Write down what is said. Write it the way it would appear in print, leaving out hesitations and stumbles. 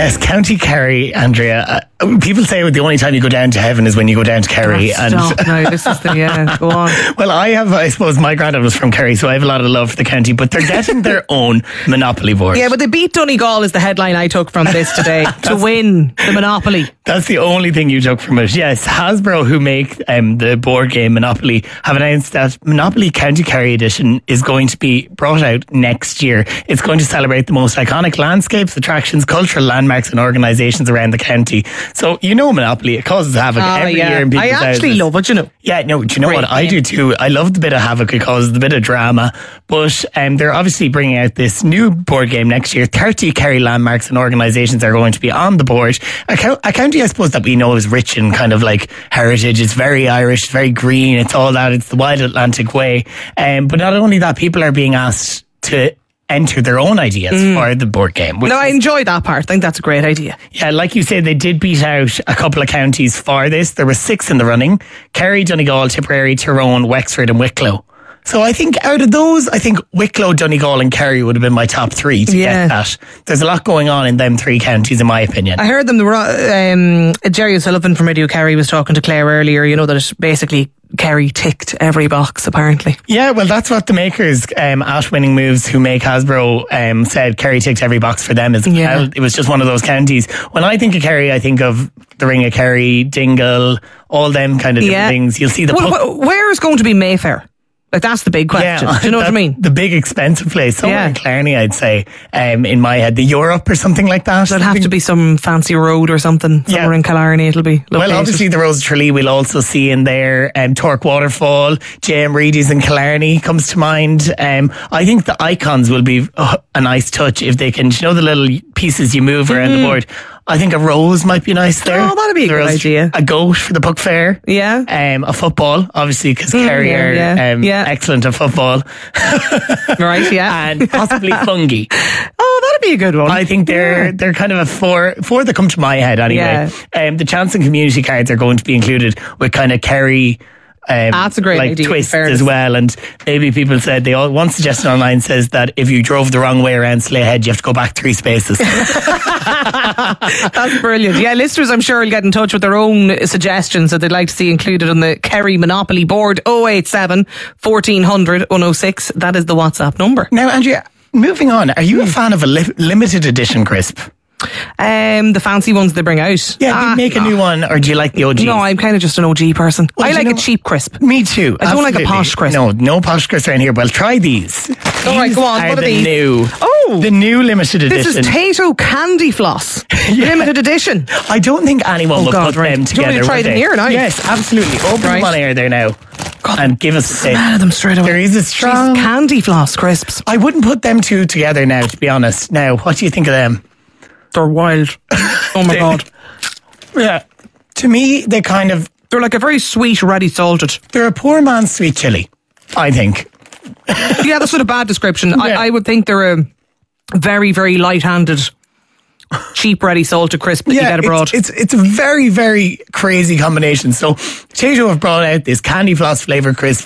Yes, County Kerry, Andrea. People say the only time you go down to heaven is when you go down to Kerry. Stop. No, this is the, go on. Well, I suppose my granddad was from Kerry, so I have a lot of love for the county, but they're getting their own Monopoly board. Yeah, but they beat Donegal is the headline I took from this today to win the Monopoly. That's the only thing you took from it. Yes, Hasbro, who make the board game Monopoly, have announced that Monopoly County Kerry Edition is going to be brought out next year. It's going to celebrate the most iconic landscapes, attractions, cultural landmarks and organisations around the county. So, you know Monopoly, it causes havoc every year in people's houses. I actually love it, you know. Yeah, no, do you know what? I do too. I love the bit of havoc it causes, the bit of drama. But they're obviously bringing out this new board game next year. 30 Kerry landmarks and organisations are going to be on the board. A county, I suppose, that we know is rich in kind of like heritage. It's very Irish, very green. It's all that. It's the Wild Atlantic way. But not only that, people are being asked to enter their own ideas for the board game. No, I enjoy that part. I think that's a great idea. Yeah, like you say, they did beat out a couple of counties for this. There were 6 in the running: Kerry, Donegal, Tipperary, Tyrone, Wexford and Wicklow. So I think out of those, I think Wicklow, Donegal and Kerry would have been my top 3 to get that. There's a lot going on in them 3 counties, in my opinion. I heard them, Jerry O'Sullivan from Radio Kerry was talking to Claire earlier, you know, that it's basically Kerry ticked every box, apparently. Yeah, well, that's what the makers at Winning Moves, who make Hasbro, said Kerry ticked every box for them as well. It was just one of those counties. When I think of Kerry, I think of the Ring of Kerry, Dingle, all them kind of different things. You'll see the... where is going to be Mayfair? Like, that's the big question. Do you know what I mean? The big expensive place. Somewhere in Clarny, I'd say, in my head. The Europe or something like that. There'll have to be some fancy road or something. Somewhere in Killarney, it'll be located. Well, obviously the Rose of Tralee we'll also see in there. Torque Waterfall, J.M. Reedy's in Killarney comes to mind. I think the icons will be a nice touch if they can, you know, the little pieces you move around the board. I think a rose might be nice there. Oh, that'd be a good idea. A goat for the Puck Fair. Yeah. A football, obviously, because Kerry are excellent at football. Right, yeah. And possibly fungi. Oh, that'd be a good one. I think they're kind of a four that come to my head anyway. Yeah. The Chance and Community cards are going to be included with kind of Kerry... that's a great idea, twists as well, and maybe people said one suggestion online says that if you drove the wrong way around Slay Head, you have to go back 3 spaces. That's brilliant. Yeah, listeners, I'm sure will get in touch with their own suggestions that they'd like to see included on the Kerry Monopoly board. 087 1400 106. That is the WhatsApp number. Now, Andrea, moving on, are you a fan of a limited edition crisp? The fancy ones they bring out. Yeah, do you make a new one, or do you like the OG? No, I'm kind of just an OG person. Well, I like a cheap crisp. Me too. I don't like a posh crisp. No posh crisp around here. Well, try these. All right, go on. What are these? The new limited edition. This is Tato Candy Floss. Limited edition. I don't think anyone will put them together. Do you want me to try them here now? Yes, absolutely. Open them on air there now. God, and give us a smell of them straight away. There is a strong candy floss crisps. I wouldn't put them two together now, to be honest. Now, what do you think of them? They're wild. Oh my God. Yeah. To me, they're like a very sweet, ready salted. They're a poor man's sweet chilli, I think. Yeah, that's not a bad description. Yeah. I would think they're a very, very light-handed, cheap, ready salted crisp that you get abroad. It's a very, very crazy combination. So Tato have brought out this candy floss flavour crisp